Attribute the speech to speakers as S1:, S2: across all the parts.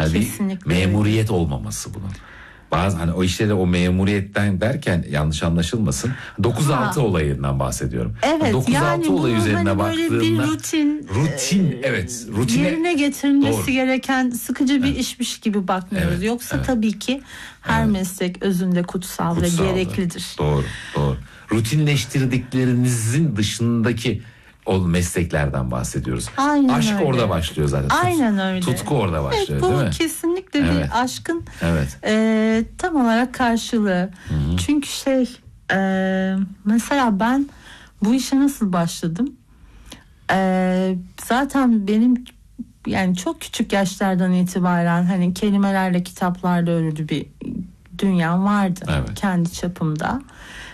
S1: Hani
S2: Kesinlikle
S1: bir memuriyet olmaması bunun. Bazı hani o işleri o memuriyetten derken yanlış anlaşılmasın. 9-6 olayından bahsediyorum.
S2: Evet,
S1: 9-6
S2: yani
S1: olay
S2: bunu
S1: üzerine
S2: hani böyle
S1: baktığında
S2: bir rutin
S1: evet, rutine
S2: yerine getirilmesi
S1: doğru.
S2: gereken sıkıcı bir işmiş gibi bakmıyoruz.
S1: Evet,
S2: Yoksa
S1: evet.
S2: tabii ki her meslek özünde kutsal ve gereklidir.
S1: Doğru. Rutinleştirdiklerinizin dışındaki o mesleklerden bahsediyoruz.
S2: Aynen
S1: Aşk
S2: öyle.
S1: orada başlıyor zaten.
S2: Aynen öyle.
S1: Tutku orada başlıyor,
S2: evet, bu
S1: değil mi?
S2: kesinlikle bir aşkın tam olarak karşılığı.
S1: Hı-hı.
S2: Çünkü mesela ben bu işe nasıl başladım? Zaten benim yani çok küçük yaşlardan itibaren hani kelimelerle kitaplarla örülü bir dünyam vardı.
S1: Evet.
S2: Kendi çapımda.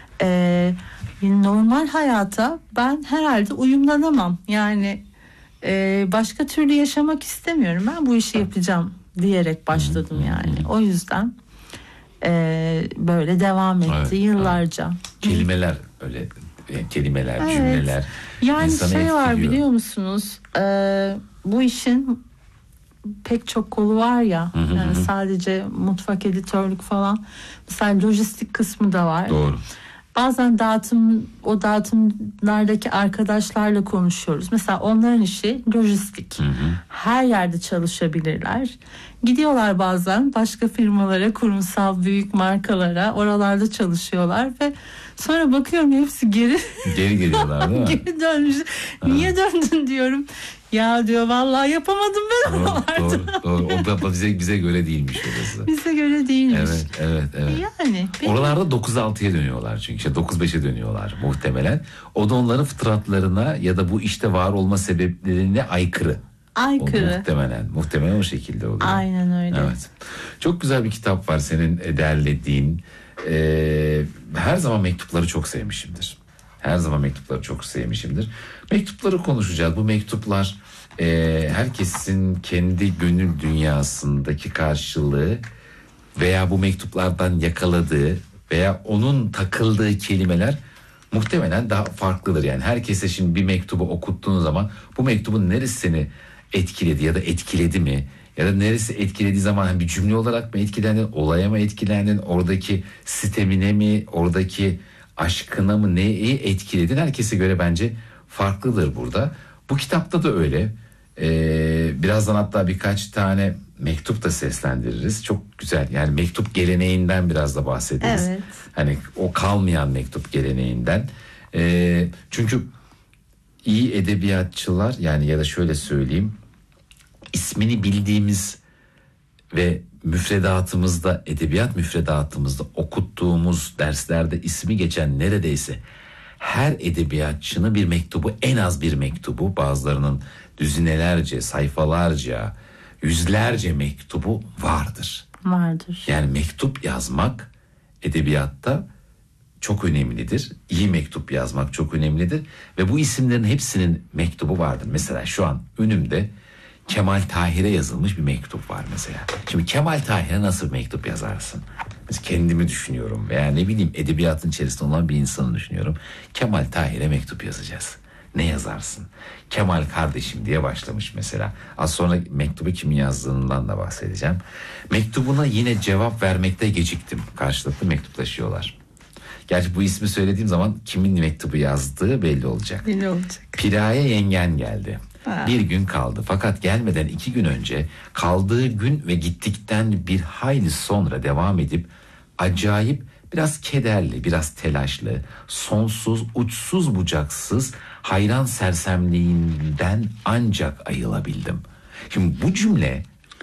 S2: Normal hayata ben herhalde uyumlanamam. Yani başka türlü yaşamak istemiyorum. Ben bu işi yapacağım diyerek başladım yani. O yüzden böyle devam etti yıllarca.
S1: Kelimeler öyle. Kelimeler,
S2: evet.
S1: cümleler.
S2: Yani
S1: etkiliyor.
S2: var biliyor musunuz? Bu işin pek çok kolu var ya. Yani sadece mutfak editörlük falan. Mesela lojistik kısmı da var.
S1: Doğru.
S2: Bazen dağıtımlardaki arkadaşlarla konuşuyoruz. Mesela onların işi lojistik. Her yerde çalışabilirler. Gidiyorlar bazen başka firmalara, kurumsal büyük markalara, oralarda çalışıyorlar ve sonra bakıyorum hepsi geri
S1: geliyorlar değil mi?
S2: Geri dönmüş. Niye döndün diyorum. Ya diyor vallahi yapamadım ben oralarda.
S1: Doğru. O da bize göre değilmiş orası.
S2: Bize göre değilmiş.
S1: Evet.
S2: Yani
S1: oralarda 9-6'ya dönüyorlar çünkü 9-5'e dönüyorlar muhtemelen. O da onların fıtratlarına ya da bu işte var olma sebeplerine aykırı. Muhtemelen o şekilde oluyor.
S2: Aynen öyle.
S1: Evet. Çok güzel bir kitap var senin derlediğin. Her zaman mektupları çok sevmişimdir. Mektupları konuşacağız. Bu mektuplar herkesin kendi gönül dünyasındaki karşılığı veya bu mektuplardan yakaladığı veya onun takıldığı kelimeler muhtemelen daha farklıdır. Yani herkese şimdi bir mektubu okuttuğun zaman bu mektubun neresi seni etkiledi ya da etkiledi mi? Ya da neresi etkilediği zaman bir cümle olarak mı etkilendin, olaya mı etkilendin, oradaki sistemine mi, oradaki aşkına mı neyi etkiledin? Herkese göre bence farklıdır burada. Bu kitapta da öyle. Birazdan hatta birkaç tane mektup da seslendiririz. Çok güzel. Yani mektup geleneğinden biraz da bahsederiz.
S2: Evet.
S1: Hani o kalmayan mektup geleneğinden. Çünkü iyi edebiyatçılar yani ya da şöyle söyleyeyim, ismini bildiğimiz ve müfredatımızda, edebiyat müfredatımızda okuttuğumuz derslerde ismi geçen neredeyse her edebiyatçının bir mektubu, en az bir mektubu, bazılarının düzinelerce, sayfalarca, yüzlerce mektubu vardır. Yani mektup yazmak edebiyatta çok önemlidir. İyi mektup yazmak çok önemlidir ve bu isimlerin hepsinin mektubu vardır. Mesela şu an önümde Kemal Tahir'e yazılmış bir mektup var mesela. Şimdi Kemal Tahir'e nasıl bir mektup yazarsın? Mesela kendimi düşünüyorum veya ne bileyim edebiyatın içerisinde olan bir insanı düşünüyorum. Kemal Tahir'e mektup yazacağız. Ne yazarsın? Kemal kardeşim diye başlamış mesela. Az sonra mektubu kimin yazdığından da bahsedeceğim. Mektubuna yine cevap vermekte geciktim. Karşılıklı mektuplaşıyorlar. Gerçi bu ismi söylediğim zaman kimin mektubu yazdığı belli olacak. Piraye yengen geldi. Bir gün kaldı. Fakat gelmeden 2 gün önce kaldığı gün ve gittikten bir hayli sonra devam edip acayip biraz kederli, biraz telaşlı, sonsuz, uçsuz bucaksız hayran sersemliğinden ancak ayılabildim. Şimdi bu cümle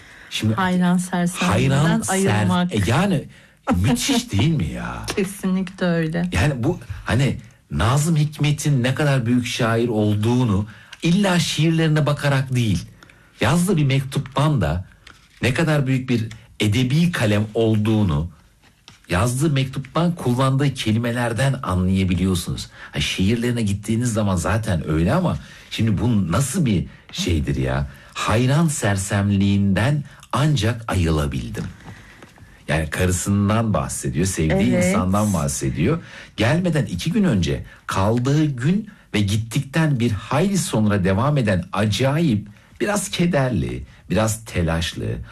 S2: hayran sersemliğinden ayılmak.
S1: Yani müthiş değil mi ya?
S2: Kesinlikle öyle.
S1: Yani bu hani Nazım Hikmet'in ne kadar büyük şair olduğunu İlla şiirlerine bakarak değil, yazdığı bir mektuptan da ne kadar büyük bir edebi kalem olduğunu yazdığı mektuptan kullandığı kelimelerden anlayabiliyorsunuz. Şiirlerine gittiğiniz zaman zaten öyle ama şimdi bu nasıl bir şeydir ya? Hayran sersemliğinden ancak ayılabildim. Yani karısından bahsediyor, sevdiği insandan bahsediyor. Gelmeden 2 gün önce kaldığı gün ve gittikten bir hayli sonra devam eden acayip, biraz kederli, biraz telaşlı,